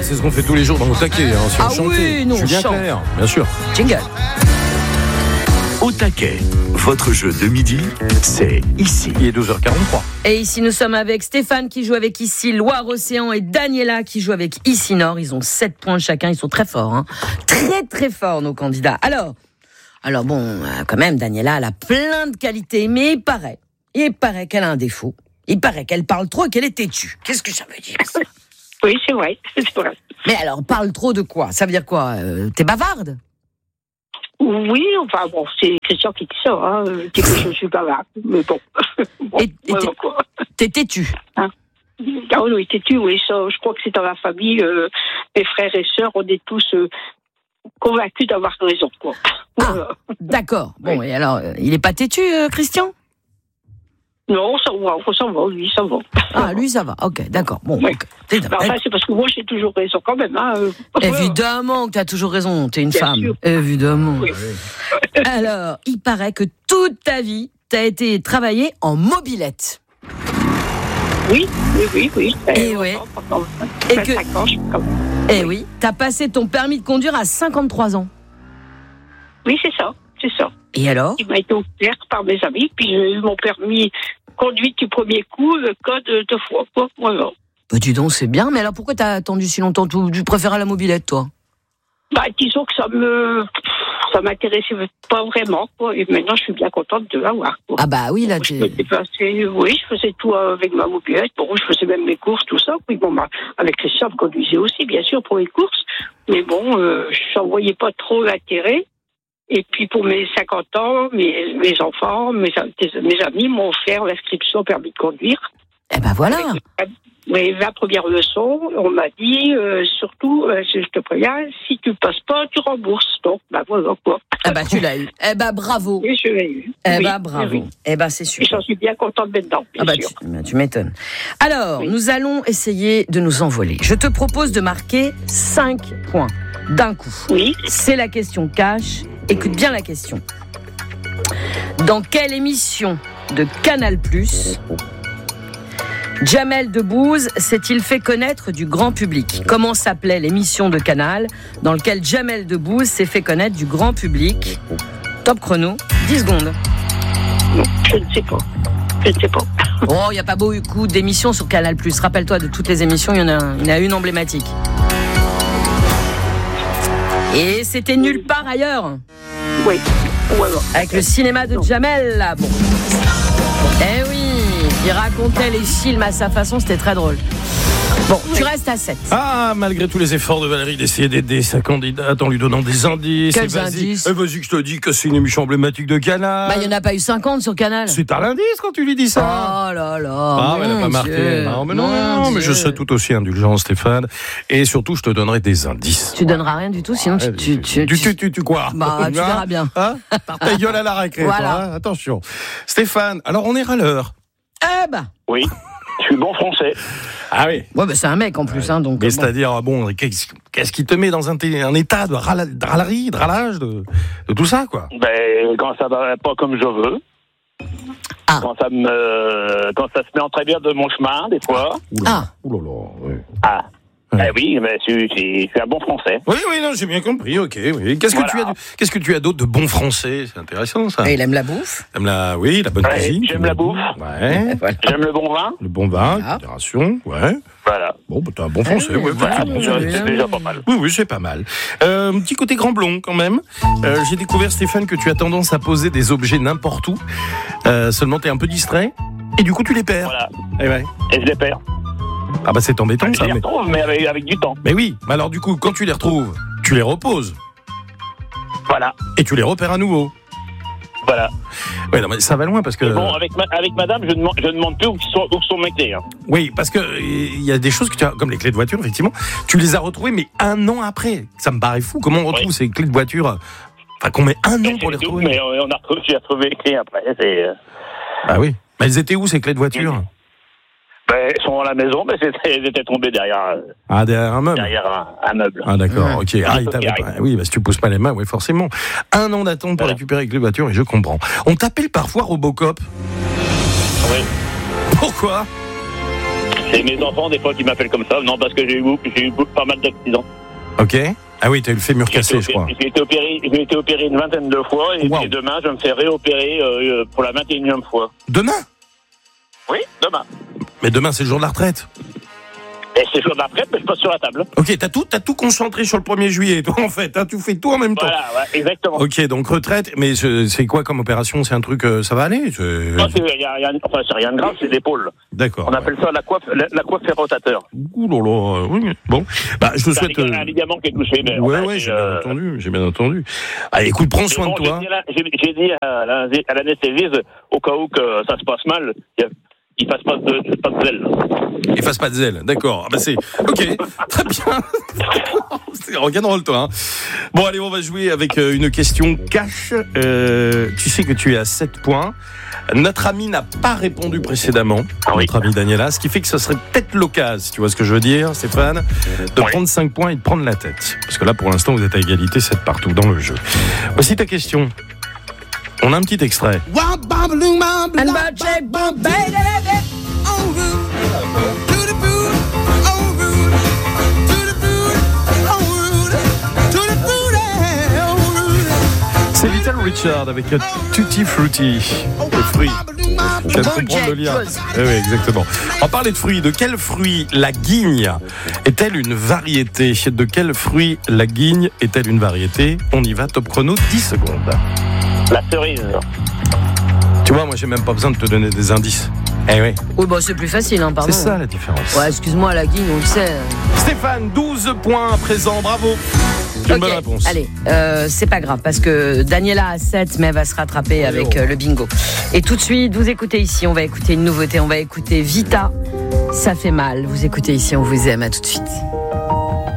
c'est ce qu'on fait tous les jours dans Au taquet. Si on chantait. Oui, nous Julien on chante. Clerc, bien sûr. Jingle. Au taquet, votre jeu de midi, c'est ici. Il est 12h43. Et ici, nous sommes avec Stéphane qui joue avec ici Loire-Océan et Daniela qui joue avec ici Nord. Ils ont 7 points chacun. Ils sont très forts. Hein. Très, très forts, nos candidats. Alors bon, quand même, Daniela, elle a plein de qualités. Mais il paraît qu'elle a un défaut. Il paraît qu'elle parle trop et qu'elle est têtue. Qu'est-ce que ça veut dire, ça ? Oui, c'est vrai. Mais alors, parle trop de quoi ? Ça veut dire quoi ? T'es bavarde ? Oui, enfin bon, c'est Christian qui dit ça, hein. Que je suis bavarde, mais bon. Et t'es têtue. Hein? Ah oui, têtu, oui, ça, je crois que c'est dans la famille, mes frères et sœurs, on est tous convaincus d'avoir raison, quoi. Ah, d'accord. Bon, et alors, il est pas têtu, Christian ? Non, ça va, lui, ça va. Ah, lui, ça va. Ok, d'accord. Bon, oui. Okay. Enfin, c'est parce que moi, j'ai toujours raison quand même. Hein. Évidemment que tu as toujours raison. Tu es une Bien femme. sûr. Évidemment. Oui. Alors, il paraît que toute ta vie, tu as été travaillée en mobilette. Oui. Et oui. Et que... Eh oui. Tu as passé ton permis de conduire à 53 ans. Oui, c'est ça. Et alors ? Il m'a été offert par mes amis, puis j'ai eu mon permis conduite du premier coup, le code 2 fois, quoi. Voilà. Bah, dis donc, c'est bien, mais alors pourquoi t'as attendu si longtemps ? Tu préfères la mobilette, toi ? Bah, disons que ça m'intéressait pas vraiment, quoi. Et maintenant, je suis bien contente de l'avoir, quoi. Ah bah oui, là, je me déplaçais, oui, je faisais tout avec ma mobilette. Bon, je faisais même mes courses, tout ça. Puis bon, avec Christian, je conduisais aussi, bien sûr, pour les courses. Mais bon, je n'en voyais pas trop l'intérêt. Et puis pour mes 50 ans, mes enfants, mes amis m'ont offert l'inscription au permis de conduire. Eh ben voilà. Oui, la première leçon, on m'a dit, surtout, je te préviens, si tu passes pas, tu rembourses. Donc, voilà quoi. Eh ben tu l'as eu. Eh ben bravo. Oui, je l'ai eu. Eh ben bravo. Oui. Eh ben c'est super. Et j'en suis bien contente maintenant, bien sûr. Tu m'étonnes. Alors, nous allons essayer de nous envoler. Je te propose de marquer 5 points d'un coup. Oui. C'est la question cash. Écoute bien la question. Dans quelle émission de Canal+, Jamel Debbouze s'est-il fait connaître du grand public ? Comment s'appelait l'émission de Canal dans laquelle Jamel Debbouze s'est fait connaître du grand public ? Top chrono, 10 secondes. Non, je ne sais pas. Oh, il n'y a pas beaucoup d'émissions sur Canal+. Rappelle-toi, de toutes les émissions, il y en a une emblématique. Et c'était nulle part ailleurs. Oui. Avec le cinéma de Jamel, là. Bon. Eh oui, il racontait les films à sa façon, c'était très drôle. Bon, tu restes à 7. Ah, malgré tous les efforts de Valérie d'essayer d'aider sa candidate en lui donnant des indices. Quels indices ? Vas-y que je te dis que c'est une émission emblématique de Canal. Bah, il n'y en a pas eu 50 sur Canal. C'est un indice quand tu lui dis ça. Oh là là. Ah, mais elle n'a pas marqué. Non, mais je serai tout aussi indulgent, Stéphane. Et surtout, je te donnerai des indices. Tu donneras rien du tout, sinon tu quoi ? Bah, tu verras bien. Hein ? Par ta gueule à la récré, voilà. toi, hein ? Attention. Stéphane, alors on est râleur. Eh bah. Oui, je suis bon français. Ah oui. Ouais, bah c'est un mec en plus, hein, donc. Mais c'est-à-dire, qu'est-ce qui te met dans un état de râlerie, de râlage, de tout ça, quoi ? Ben, quand ça va pas comme je veux. Ah. Quand ça se met en travers de mon chemin, des fois. Oulala, oui. Ah. Ouais. Oui, mais je suis un bon français. Oui, non, j'ai bien compris, ok. Oui. Qu'est-ce que tu as d'autre de bon français ? C'est intéressant, ça. Et il aime la bouffe. La bonne cuisine. J'aime la bouffe. Ouais. Voilà. J'aime le bon vin. Le bon vin, modération, ouais. Voilà. Bon, t'as un bon français, ouais. Voilà, c'est déjà pas mal. Oui, c'est pas mal. Petit côté grand blond, quand même. J'ai découvert, Stéphane, que tu as tendance à poser des objets n'importe où. Seulement, t'es un peu distrait. Et du coup, tu les perds. Voilà. Et je les perds. Ah bah c'est embêtant, ça. Je les retrouve, mais avec du temps. Mais oui, mais alors du coup, quand tu les retrouves, tu les reposes. Voilà. Et tu les repères à nouveau. Voilà. Ouais, non, mais ça va loin parce que. Mais bon, avec madame, je ne demande plus où sont mes clés. Hein. Oui, parce que il y a des choses que tu as, comme les clés de voiture, effectivement, tu les as retrouvées, mais 1 an après. Ça me paraît fou. Comment on retrouve ces clés de voiture ? Enfin, qu'on met 1 an pour les retrouver. Mais j'ai retrouvé les clés après. Bah oui. Mais elles étaient où ces clés de voiture ? Elles sont à la maison, mais elles étaient tombées derrière. Derrière un meuble. Derrière un meuble. Ah d'accord, ok. Oui, si tu pousses pas les mains, oui, forcément. 1 an d'attente pour récupérer les clés de voiture, et je comprends. On t'appelle parfois Robocop. Oui. Pourquoi ? C'est mes enfants, des fois, qui m'appellent comme ça. Non, parce que j'ai eu pas mal d'accidents. Ok. Ah oui, t'as eu le fémur cassé, je crois. J'ai été opéré une vingtaine de fois et, Wow. et demain, je me fais réopérer pour la 21e fois. Demain? Oui, demain. Mais demain, c'est le jour de la retraite. Et c'est jour d'après, mais je passe sur la table. Ok, t'as tout concentré sur le 1er juillet, toi, en fait. Hein, tu fais tout en même temps. Voilà, ouais, exactement. Ok, donc retraite. Mais c'est quoi comme opération? C'est un truc, ça va aller? Non, c'est rien de grave, c'est l'épaule. D'accord. On appelle ça la coiffe férotateur. Ouh là là, oui. Bon, bah, je te souhaite. Un ligament qui est touché. Mais Ouais, j'ai bien entendu. Allez, écoute, prends soin de toi. J'ai dit à l'anesthésiste, au cas où que ça se passe mal, il fasse pas de zèle. Il fasse pas de zèle, d'accord. Ah bah c'est ok, très bien. C'est rock'n'roll toi. Hein. Bon allez, on va jouer avec une question cash. Tu sais que tu es à 7 points. Notre ami n'a pas répondu précédemment, notre ami Daniela, ce qui fait que ce serait peut-être l'occasion, tu vois ce que je veux dire, Stéphane, de prendre 5 points et de prendre la tête. Parce que là, pour l'instant, vous êtes à égalité, 7 partout dans le jeu. Voici ta question. On a un petit extrait. C'est Little Richard avec Tutti Frutti, les fruits. Je viens de comprendre le lien. Oui, exactement. On parlait de fruits. De quel fruit la guigne est-elle une variété? De quel fruit la guigne est-elle une variété? On y va, top chrono, 10 secondes. La cerise. Tu vois, moi, j'ai même pas besoin de te donner des indices. Eh oui. Oui, bah c'est plus facile, hein, pardon. C'est ça la différence. Ouais, excuse-moi, la guigne, on le sait. Stéphane, 12 points à présent, bravo. C'est une bonne réponse. Allez, c'est pas grave, parce que Daniela a 7, mais elle va se rattraper avec le bingo. Et tout de suite, vous écoutez ici, on va écouter une nouveauté, on va écouter Vita, ça fait mal. Vous écoutez ici, on vous aime, à tout de suite.